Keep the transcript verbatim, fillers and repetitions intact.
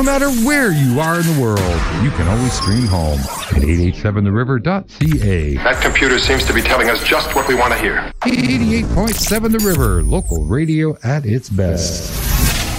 matter where you are in the world, you can always stream home at eight eight seven the river dot c a. That computer seems to be telling us just what we want to hear. eighty-eight point seven The River, local radio at its best.